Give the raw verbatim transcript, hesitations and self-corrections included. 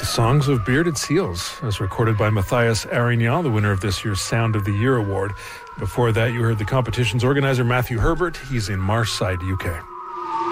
Songs of Bearded Seals, as recorded by Matthias Arignan, the winner of this year's Sound of the Year award. Before that, you heard the competition's organizer, Matthew Herbert. He's in Marshside, U K.